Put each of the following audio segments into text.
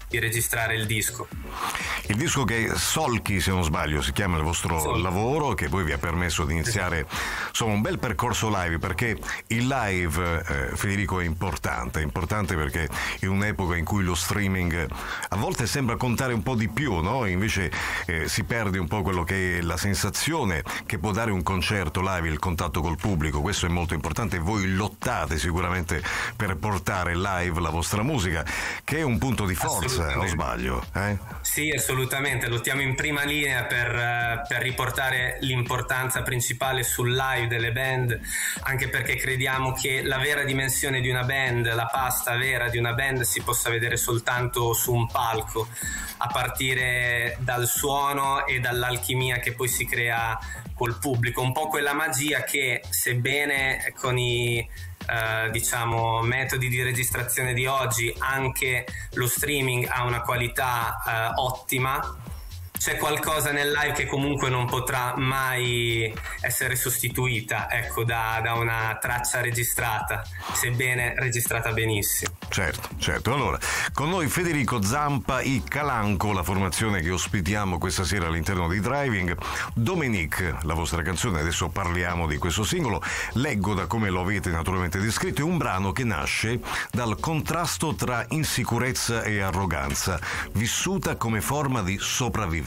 registrare il disco. Il disco che Solchi, se non sbaglio, si chiama il vostro lavoro, che poi vi ha permesso di iniziare insomma un bel percorso live, perché il live, Federico, è importante perché in un'epoca in cui lo streaming a volte sembra contare un po' di più, no? Invece si perde un po' quello che è la sensazione che può dare un concerto live, il contatto col pubblico. Questo è molto importante. Voi lottate sicuramente per portare live la vostra musica, che è un punto di forza, o sbaglio? Sì, assolutamente, lottiamo in prima linea per riportare l'importanza principale sul live delle band, anche perché crediamo che la vera dimensione di una band, la pasta vera di una band, si possa vedere soltanto su un palco, a partire dal suono e dall'alchimia che poi si crea col pubblico, un po' quella magia che, sebbene con i metodi di registrazione di oggi anche lo streaming ha una qualità ottima, c'è qualcosa nel live che comunque non potrà mai essere sostituita, ecco, da una traccia registrata, sebbene registrata benissimo. Certo. Allora, con noi Federico Zampa, i Calanco, la formazione che ospitiamo questa sera all'interno di Driving. Dominique, la vostra canzone, adesso parliamo di questo singolo. Leggo da come lo avete naturalmente descritto, è un brano che nasce dal contrasto tra insicurezza e arroganza, vissuta come forma di sopravvivenza.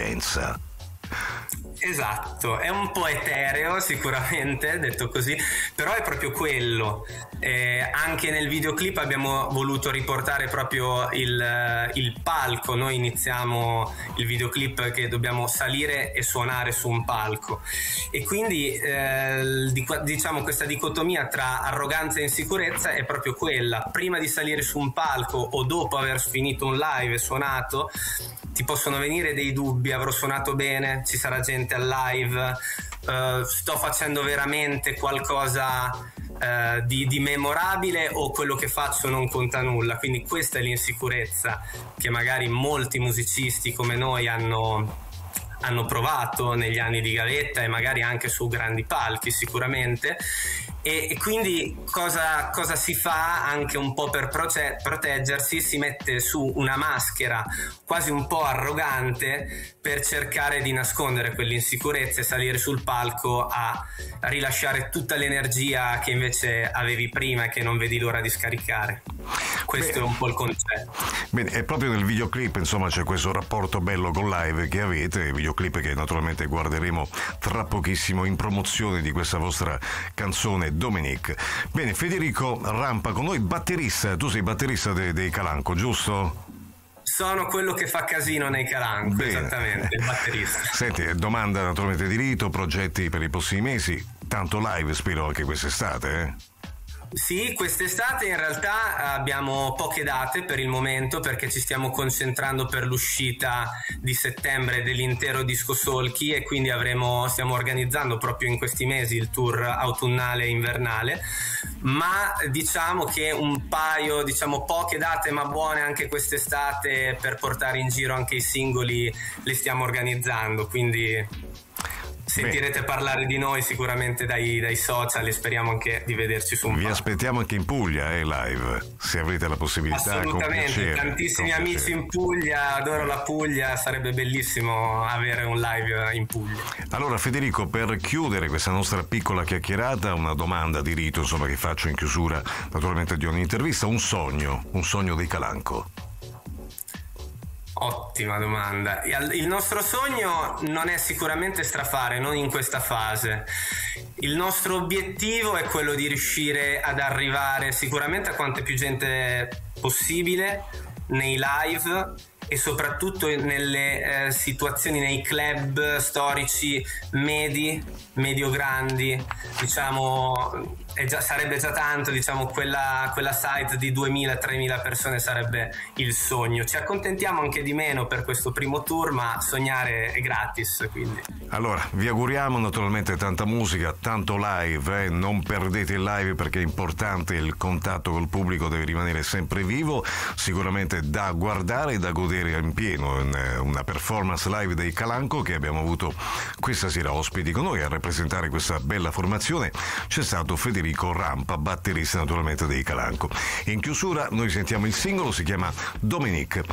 Esatto, è un po' etereo sicuramente, detto così, però è proprio quello. Anche nel videoclip abbiamo voluto riportare proprio il palco. Noi iniziamo il videoclip che dobbiamo salire e suonare su un palco, e quindi diciamo questa dicotomia tra arroganza e insicurezza è proprio quella. Prima di salire su un palco o dopo aver finito un live e suonato, ti possono venire dei dubbi: avrò suonato bene? Ci sarà gente al live? Sto facendo veramente qualcosa di memorabile, o quello che faccio non conta nulla? Quindi questa è l'insicurezza che magari molti musicisti come noi hanno provato negli anni di gavetta, e magari anche su grandi palchi sicuramente. E quindi cosa si fa anche un po' per proteggersi? Si mette su una maschera quasi un po' arrogante per cercare di nascondere quell'insicurezza e salire sul palco a rilasciare tutta l'energia che invece avevi prima e che non vedi l'ora di scaricare. Questo è un po' il concetto. Bene, e proprio nel videoclip insomma c'è questo rapporto bello con live che avete, videoclip che naturalmente guarderemo tra pochissimo in promozione di questa vostra canzone Dominique. Bene, Federico Rampa con noi, batterista. Tu sei batterista dei Calanco, giusto? Sono quello che fa casino nei Calanco. Bene. Esattamente, il batterista. Senti, domanda naturalmente di rito, progetti per i prossimi mesi, tanto live spero anche quest'estate, Sì, quest'estate in realtà abbiamo poche date per il momento, perché ci stiamo concentrando per l'uscita di settembre dell'intero disco Solchi, e quindi stiamo organizzando proprio in questi mesi il tour autunnale e invernale, ma diciamo che un paio, poche date ma buone anche quest'estate per portare in giro anche i singoli le stiamo organizzando, quindi sentirete parlare di noi sicuramente dai social, e speriamo anche di vederci su un Vi aspettiamo anche in Puglia, live, se avrete la possibilità. Assolutamente, tantissimi amici in Puglia, adoro la Puglia, sarebbe bellissimo avere un live in Puglia. Allora Federico, per chiudere questa nostra piccola chiacchierata, una domanda di rito insomma che faccio in chiusura naturalmente di ogni intervista: un sogno dei Calanco. Ottima domanda. Il nostro sogno non è sicuramente strafare, non in questa fase. Il nostro obiettivo è quello di riuscire ad arrivare sicuramente a quante più gente possibile nei live, e soprattutto nelle situazioni, nei club storici medio-grandi, sarebbe già tanto, quella site di 2.000-3.000 persone sarebbe il sogno. Ci accontentiamo anche di meno per questo primo tour, ma sognare è gratis, quindi. Allora, vi auguriamo naturalmente tanta musica, tanto live, non perdete il live perché è importante, il contatto col pubblico deve rimanere sempre vivo, sicuramente da guardare e da godere in pieno, una performance live dei Calanco che abbiamo avuto questa sera ospiti con noi. A rappresentare questa bella formazione c'è stato Federico Rampa, batterista naturalmente dei Calanco. In chiusura noi sentiamo il singolo, si chiama Dominique.